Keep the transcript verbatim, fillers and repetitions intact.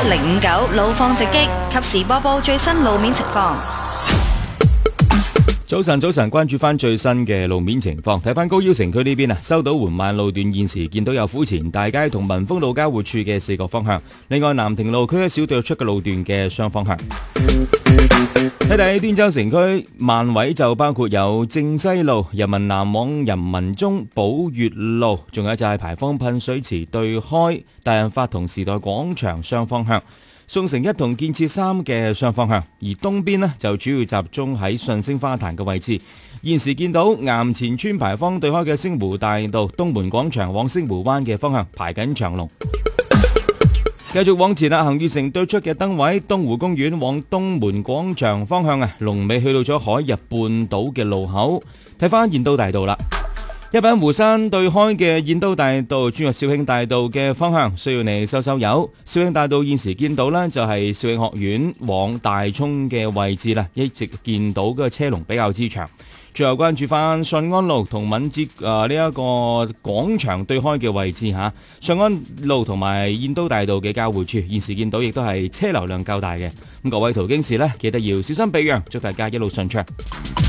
零五九路況直擊，及時播報最新路面情況。 早晨，早晨，關注翻最新嘅路面情況。睇翻高腰城區呢邊啊，收到緩慢路段，現時見到有府前大街同民豐路交匯處嘅四個方向。另外，南亭路區一小對出嘅路段嘅雙方向。睇睇端州城區慢位就包括有正西路、人民南往人民中、寶月路，仲有就係牌坊噴水池對開、大潤發同時代廣場雙方向。宋城一同建設三嘅雙方向，而東邊呢就主要集中喺順星花壇嘅位置。現時見到岩前村牌坊對開嘅星湖大道、東門廣場往星湖灣嘅方向排緊長龍。繼續往前啊，恒裕城對出嘅燈位，東湖公園往東門廣場方向啊，龍尾去到咗海逸半島嘅路口。睇翻燕都大道啦。一品湖山對開嘅燕都大道轉入肇慶大道嘅方向，需要你收收油。肇慶大道現時見到呢，就係肇慶學院往大涌嘅位置啦，一直見到個車龍比較之長。最後關注翻順安路同敏捷誒呢一個廣場對開嘅位置吓，順安路同埋燕都大道嘅交匯處，現時見到亦都係車流量較大嘅。咁各位途經時呢，記得要小心避讓，祝大家一路順暢。